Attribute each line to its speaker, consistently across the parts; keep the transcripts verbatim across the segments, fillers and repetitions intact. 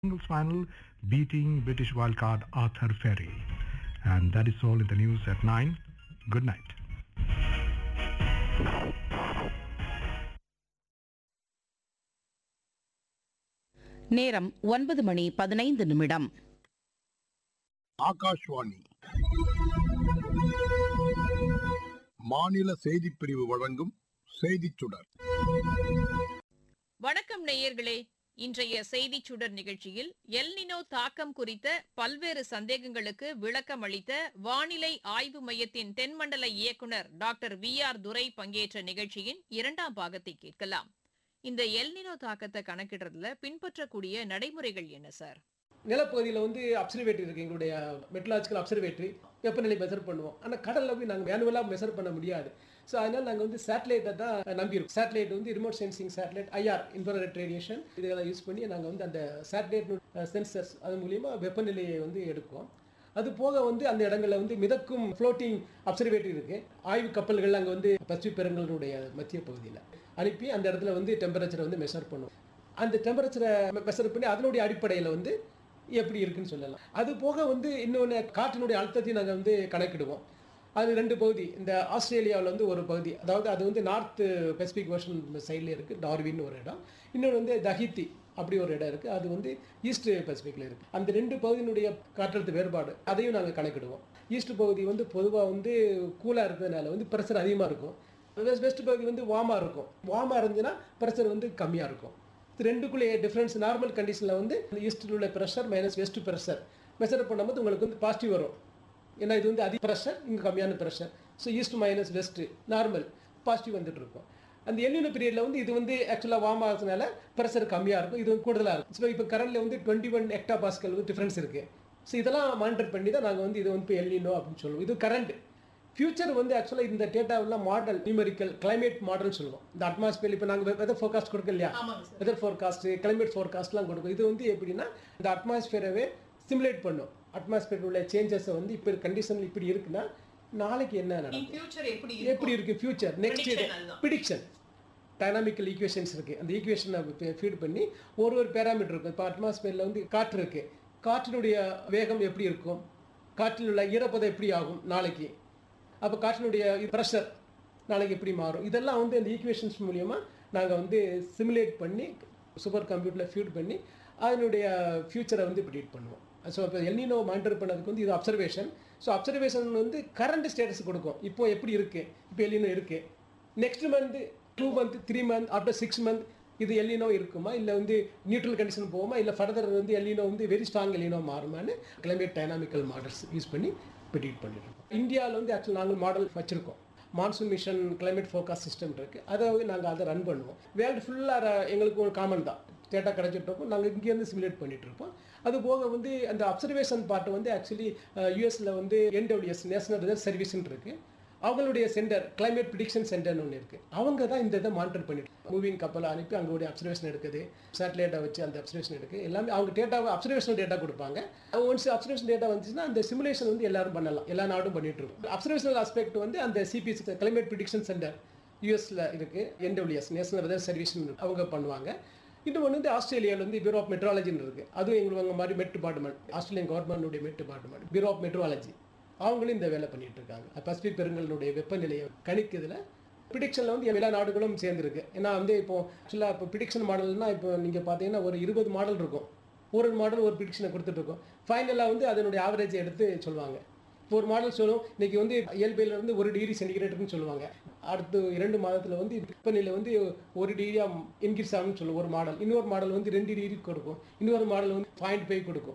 Speaker 1: singles final, beating British wildcard Arthur Ferry. And that is all in the news at nine. Good night.
Speaker 2: நேரம் ஒன்பது மணி பதினைந்து நிமிடம்.
Speaker 3: ஆகாஷ்வாணி மாநில செய்திப் பிரிவு வழங்கும் செய்திச் சுடர்.
Speaker 4: வணக்கம் நேயர்களே. இன்றைய செய்திச் சுடர் நிகழ்ச்சியில் எல்னினோ தாக்கம் குறித்த பல்வேறு சந்தேகங்களுக்கு விளக்கம் அளித்த வானிலை ஆய்வு மையத்தின் தென்மண்டல இயக்குநர் டாக்டர் வி ஆர் துரை பங்கேற்ற நிகழ்ச்சியின் இரண்டாம் பாகத்தை கேட்கலாம். இந்த எல்னினோ தாக்கத்தை கணக்கிடுறதுல பின்பற்றக்கூடிய நடைமுறைகள் என்ன சார்?
Speaker 5: நிலப்பகுதியில் வந்து அப்சர்வேட்டரி இருக்குது, எங்களுடைய மெட்ரலாஜிக்கல் அப்சர்வேட்டரி. வெப்பநிலை மெஷர் பண்ணுவோம். ஆனால் கடலில் போய் நாங்கள் மேனுவலாக மெஷர் பண்ண முடியாது. ஸோ அதனால் நாங்கள் வந்து சேட்டலைட்டை தான் நம்பியிருக்கோம். சேட்டலைட் வந்து remote sensing satellite, IR infrared radiation, இதெல்லாம் யூஸ் பண்ணி நாங்கள் வந்து அந்த சேட்டலைட் சென்சர்ஸ் அது மூலிமா வெப்பநிலையை வந்து எடுப்போம். அது போக வந்து அந்த இடங்களில் வந்து மிதக்கும் ஃப்ளோட்டிங் அப்சர்வேட்டரி இருக்குது. ஆய்வு கப்பல்கள் அங்கே வந்து பசிபிக் பெருங்கடலுடைய மத்திய பகுதியில் அனுப்பி அந்த இடத்துல வந்து டெம்பரேச்சரை வந்து மெஷர் பண்ணுவோம். அந்த டெம்பரேச்சரை மெஷர் பண்ணி அதனுடைய அடிப்படையில் வந்து எப்படி இருக்குன்னு சொல்லலாம். அது போக வந்து இன்னொன்று காற்றினுடைய அழுத்தத்தையும் நாங்கள் வந்து கணக்கிடுவோம். அது ரெண்டு பகுதி, இந்த ஆஸ்திரேலியாவில் வந்து ஒரு பகுதி, அதாவது அது வந்து நார்த் பெசிபிக் ஓஷன் சைடில் இருக்குது, டார்வின் ஒரு இடம். இன்னொன்று வந்து தஹித்தி அப்படி ஒரு இடம் இருக்குது, அது வந்து ஈஸ்ட் பெசிபிக்கில் இருக்குது. அந்த ரெண்டு பகுதியினுடைய காற்றழுத்த வேறுபாடு அதையும் நாங்கள் கணக்கிடுவோம். ஈஸ்ட் பகுதி வந்து பொதுவாக வந்து கூலாக இருக்கிறதுனால வந்து ப்ரெஷர் அதிகமாக இருக்கும். வெஸ்ட் வெஸ்ட் பகுதி வந்து வார்மாக இருக்கும். வார்மாக இருந்துச்சுன்னா ப்ரெஷர் வந்து கம்மியாக இருக்கும். இது ரெண்டுக்குள்ளே டிஃப்ரென்ஸ் நார்மல் கண்டிஷனில் வந்து ஈஸ்டில் உள்ள pressure minus west pressure measure பண்ணும்போது உங்களுக்கு வந்து பாசிட்டிவ் வரும். ஏன்னா இது வந்து அதிக ப்ரெஷர், இங்கே கம்மியான pressure. So east minus west normal positive வந்துட்டு இருக்கும். அந்த எல்னினோ பீரியடில் வந்து இது வந்து ஆக்சுவலாக வார்ம் ஆகிறதுனால ப்ரெஷர் கம்மியாக இருக்கும், இது வந்து கூடுதலாக இருக்கும். ஸோ இப்போ கரண்டில் வந்து டுவெண்ட்டி ஒன் ஹெக்டா பாஸ்கல் வந்து டிஃப்ரென்ஸ் இருக்குது. ஸோ இதெல்லாம் மானிட்டர் பண்ணி தான் நாங்கள் வந்து இது வந்து இப்போ எல்னினோ அப்படின்னு சொல்லுவோம். இது கரண்ட். ஃபியூச்சர் வந்து ஆக்சுவலாக இந்த டேட்டாவெல்லாம் மாடல் நியூமெரிக்கல் கிளைமேட் மாடல் சொல்லுவோம். இந்த அட்மாஸ்பியர் இப்போ நாங்கள் வெதர் ஃபோர்காஸ்ட் கொடுக்க இல்லையா, வெதர் ஃபோர்காஸ்ட் கிளைமேட் ஃபோர்காஸ்ட்லாம் கொடுக்கும். இது வந்து எப்படின்னா இந்த அட்மாஸ்பியரவே சிமுலேட் பண்ணும். அட்மாஸ்பியர் உள்ள சேஞ்சஸை வந்து இப்போ கண்டிஷன் இப்படி இருக்குன்னா நாளைக்கு என்ன நடக்கும், எப்படி இருக்குது future next prediction. Dynamical equations இருக்குது. அந்த ஈக்குவேஷனை ஃபீட் பண்ணி ஒரு ஒரு பேராமீட்டர் இருக்கும். இப்போ அட்மாஸ்பியரில் வந்து காற்று இருக்குது, காற்றினுடைய வேகம் எப்படி இருக்கும், காற்றில் உள்ள ஈரப்பதம் எப்படி ஆகும் நாளைக்கு, அப்போ காற்றினுடைய ப்ரெஷர் நாளைக்கு எப்படி மாறும், இதெல்லாம் வந்து அந்த ஈக்குவேஷன்ஸ் மூலியமாக நாங்கள் வந்து சிமுலேட் பண்ணி சூப்பர் கம்ப்யூட்டரில் ஃபீட் பண்ணி அதனுடைய ஃபியூச்சரை வந்து ப்ரிடிக்ட் பண்ணுவோம். ஸோ இப்போ எல்னினோ மானிட்டர் பண்ணதுக்கு வந்து இது அப்சர்வேஷன். ஸோ அப்சர்வேஷன் வந்து கரண்ட் ஸ்டேட்டஸ் கொடுக்கும். இப்போ எப்படி இருக்குது, இப்போ எல்னினோ இருக்குது, next month two month three month after six month இது எல்னினோ இருக்குமா, இல்லை வந்து நியூட்ரல் கண்டிஷன் போகுமா, இல்லை ஃபர்தர் வந்து எல்னினோ வந்து very strong El Niño மாறுமான்னு climate dynamical models use பண்ணி ப்ரிடிக்ட் பண்ணியிருக்கோம். இந்தியாவில் வந்து ஆக்சுவலி நாங்கள் மாடல் வச்சுருக்கோம். Monsoon mission climate forecast system இருக்குது. அதை நாங்கள் அதை ரன் பண்ணுவோம். வேர்ல்டு ஃபுல்லாக எங்களுக்கு ஒரு காமன் தான் டேட்டா கிடைச்சிட்ருக்கோம். நாங்கள் இங்கேருந்து சிமுலேட் பண்ணிகிட்ருப்போம். அது போக வந்து அந்த அப்சர்வேஷன் பார்ட்டு வந்து ஆக்சுவலி யூஎஸில் வந்து என்டபிள்யூஎஸ் நேஷனல் ரிசர்ச் சர்வீஸ்ன்னு இருக்குது. அவங்களுடைய சென்டர் கிளைமேட் ப்ரிடிக்ஷன் சென்டர்னு ஒன்று இருக்குது. அவங்க தான் இந்த இதை மானிட்டர் பண்ணிட்டு மூவிங் கப்பலை அனுப்பி அங்களுடைய அப்சர்வேஷன் எடுக்குது, சேட்டலைட்டை வச்சு அந்த அப்சர்வேஷன் எடுக்குது. எல்லாமே அவங்க டேட்டாவை அப்சர்வேஷன் டேட்டா கொடுப்பாங்க. ஒன்ஸ் அப்சர்வேஷன் டேட்டா வந்துச்சுன்னா அந்த சிமுலேஷன் வந்து எல்லாரும் பண்ணலாம், எல்லா நாடும் பண்ணிட்டு இருக்கும். அப்சர்வேஷனல் ஆஸ்பெக்ட் வந்து அந்த சிபிஎஸ் கிளைமேட் ப்ரிடிக்ஷன் சென்டர் யூஎஸில் இருக்குது, என்டபிள்யூஎஸ் நேஷனல் வெதர் சர்வீஸ் அவங்க பண்ணுவாங்க. இன்னும் ஒன்று வந்து ஆஸ்திரேலியாவில் வந்து பியூரோ ஆஃப் மெட்ரோலஜின்னு இருக்குது. அதுவும் எங்களுக்கு மாதிரி மெட் டிபார்ட்மெண்ட், ஆஸ்திரேலியன் கவர்மெண்ட்டுடைய மெட் டிபார்ட்மெண்ட் பியூரோ ஆஃப் மெட்ரோலஜி, அவங்களும் இந்த வேலை பண்ணிட்டு இருக்காங்க. பசிபிக் பெருங்கடலுடைய வெப்பநிலையை கணிக்கிறதுல ப்ரிடிக்ஷனில் வந்து எல்லா நாடுகளும் சேர்ந்துருக்கு. ஏன்னா வந்து இப்போ ஆக்சுவலாக இப்போ ப்ரிடிக்ஷன் மாடல்னா இப்போ நீங்கள் பார்த்தீங்கன்னா ஒரு இருபது மாடல் இருக்கும். ஒரு மாடல் ஒரு ப்ரிடிக்ஷனை கொடுத்துட்ருக்கோம். ஃபைனலாக வந்து அதனுடைய ஆவரேஜை எடுத்து சொல்லுவாங்க. இப்போ ஒரு மாடல் சொல்லும் இன்றைக்கி வந்து இயல்பையிலேருந்து ஒரு டிகிரி சென்டிகிரேட்னு சொல்லுவாங்க. அடுத்து இரண்டு மாதத்தில் வந்து வெப்பநிலை வந்து ஒரு டிகிரியாக இன்க்ரீஸ் ஆகும்னு சொல்லுவோம் ஒரு மாடல். இன்னொரு மாடல் வந்து ரெண்டு டிகிரி கொடுக்கும். இன்னொரு மாடல் வந்து பாயிண்ட் ஃபைவ் கொடுக்கும்.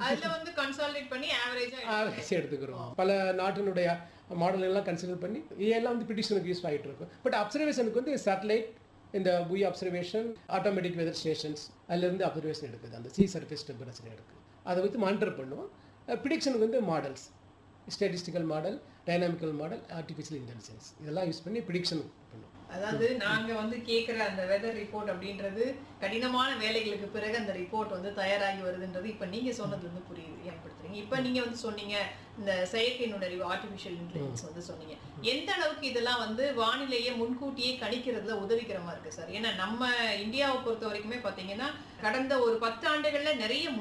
Speaker 5: ஆவரேஜ் எடுத்துக்கிறோம். பல நாட்டினுடைய மாடல் எல்லாம் கன்சிடர் பண்ணி இதெல்லாம் வந்து ப்ரிடிக்ஷனுக்கு யூஸ் ஆகிட்டு இருக்கும். பட் அப்சர்வேஷனுக்கு வந்து சேட்டலைட், இந்த புய் அப்சர்வேஷன், ஆட்டோமேட்டிக் வெதர் ஸ்டேஷன்ஸ் அதுலேருந்து அப்சர்வேஷன் எடுக்குது. அந்த சி சர்ஃபேஸ் டெம்பரேச்சர் எடுக்குது. அதை வந்து மானிட்டர் பண்ணுவோம். ப்ரிடிக்ஷனுக்கு வந்து models, statistical model, dynamical model, artificial intelligence இதெல்லாம் யூஸ் பண்ணி ப்ரிடிக்ஷன் பண்ணுவோம்.
Speaker 4: அதாவது நாங்க வந்து கேட்குற அந்த வெதர் ரிப்போர்ட் அப்படின்றது கடினமான வேலைகளுக்கு பிறகு அந்த ரிப்போர்ட் வந்து தயாராகி வருதுன்றது இப்போ நீங்க சொன்னதுல இருந்து புரியுது, ஏற்படுத்துறீங்க. இப்போ நீங்க வந்து சொன்னீங்க இந்த செயற்கை நுண்ணறிவு ஆர்டிஃபிஷியல் இன்டெலிஜென்ஸ் வந்து சொன்னீங்க. எந்த அளவுக்கு இதெல்லாம் வந்து வானிலையை முன்கூட்டியே கணிக்கிறதுல உதவிகரமா இருக்கு சார்? ஏன்னா நம்ம இந்தியாவை பொறுத்த வரைக்குமே பார்த்தீங்கன்னா கடந்த ஒரு பத்து ஆண்டுகள்ல நிறைய